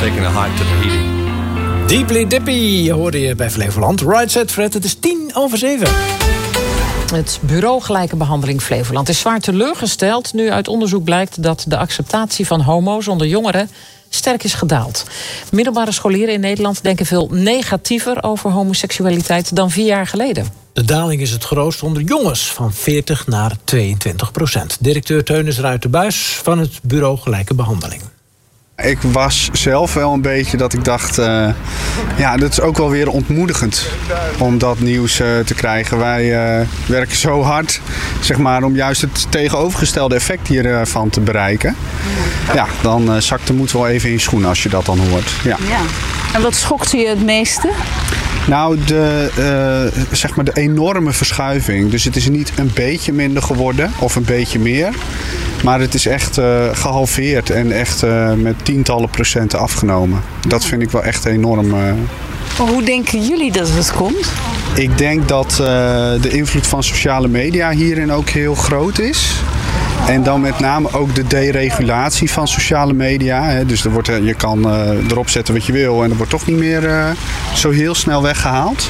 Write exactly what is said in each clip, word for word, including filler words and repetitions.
taking a hike to Tahiti. Deeply Dippy hoorde je bij Flevoland. Right set, Fred, het is tien over zeven. Het Bureau Gelijke Behandeling Flevoland is zwaar teleurgesteld nu uit onderzoek blijkt dat de acceptatie van homo's onder jongeren sterk is gedaald. Middelbare scholieren in Nederland denken veel negatiever over homoseksualiteit dan vier jaar geleden. De daling is het grootst onder jongens, van veertig naar tweeëntwintig procent. Directeur Teunis Ruijterbuis van het Bureau Gelijke Behandeling. Ik was zelf wel een beetje dat ik dacht, uh, ja, dat is ook wel weer ontmoedigend om dat nieuws uh, te krijgen. Wij uh, werken zo hard, zeg maar, om juist het tegenovergestelde effect hiervan te bereiken. Ja, dan uh, zakt de moed wel even in je schoenen als je dat dan hoort. Ja. Ja. En wat schokte je het meeste? Nou, de, uh, zeg maar de enorme verschuiving. Dus het is niet een beetje minder geworden of een beetje meer. Maar het is echt uh, gehalveerd en echt uh, met tientallen procenten afgenomen. Dat vind ik wel echt enorm. Uh... Maar hoe denken jullie dat het komt? Ik denk dat uh, de invloed van sociale media hierin ook heel groot is. En dan met name ook de deregulatie van sociale media. Hè. Dus er wordt, je kan uh, erop zetten wat je wil en er wordt toch niet meer uh, zo heel snel weggehaald.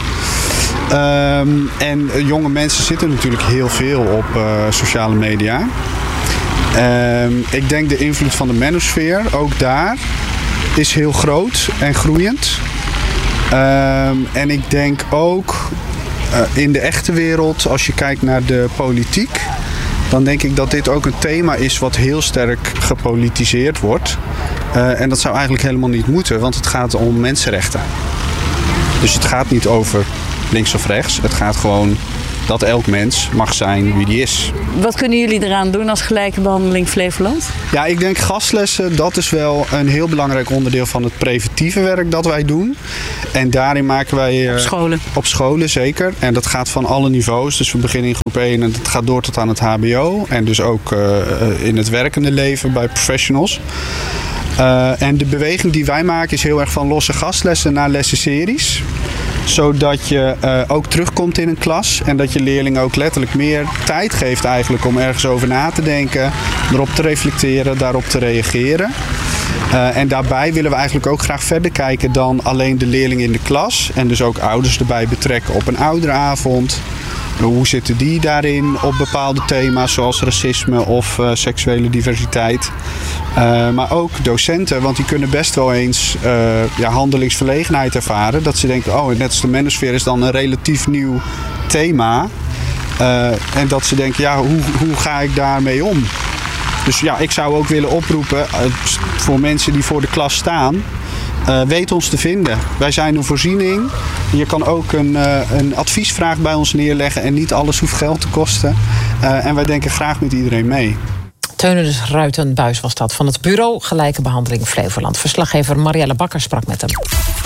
Um, en uh, jonge mensen zitten natuurlijk heel veel op uh, sociale media. Um, ik denk de invloed van de manosfeer, ook daar, is heel groot en groeiend. Um, en ik denk ook uh, in de echte wereld, als je kijkt naar de politiek, dan denk ik dat dit ook een thema is wat heel sterk gepolitiseerd wordt. Uh, en dat zou eigenlijk helemaal niet moeten, want het gaat om mensenrechten. Dus het gaat niet over links of rechts. Het gaat gewoon dat elk mens mag zijn wie die is. Wat kunnen jullie eraan doen als Gelijke Behandeling Flevoland? Ja, ik denk gastlessen, dat is wel een heel belangrijk onderdeel van het preventieve werk dat wij doen. En daarin maken wij... Uh, op scholen? Op scholen, zeker. En dat gaat van alle niveaus. Dus we beginnen in groep één en dat gaat door tot aan het H B O. En dus ook uh, in het werkende leven bij professionals. Uh, en de beweging die wij maken is heel erg van losse gastlessen naar lessenseries. Zodat je uh, ook terugkomt in een klas en dat je leerlingen ook letterlijk meer tijd geeft eigenlijk om ergens over na te denken, erop te reflecteren, daarop te reageren. Uh, en daarbij willen we eigenlijk ook graag verder kijken dan alleen de leerlingen in de klas. En dus ook ouders erbij betrekken op een ouderavond. Hoe zitten die daarin op bepaalde thema's zoals racisme of uh, seksuele diversiteit. Uh, maar ook docenten, want die kunnen best wel eens uh, ja, handelingsverlegenheid ervaren. Dat ze denken, oh, net als de manosfeer is dan een relatief nieuw thema. Uh, en dat ze denken, ja, hoe, hoe ga ik daarmee om? Dus ja, ik zou ook willen oproepen uh, voor mensen die voor de klas staan. Uh, weet ons te vinden. Wij zijn een voorziening. Je kan ook een, uh, een adviesvraag bij ons neerleggen en niet alles hoeft geld te kosten. Uh, en wij denken graag met iedereen mee. Teunis Ruijterbuis was dat van het Bureau Gelijke Behandeling Flevoland. Verslaggever Marielle Bakker sprak met hem.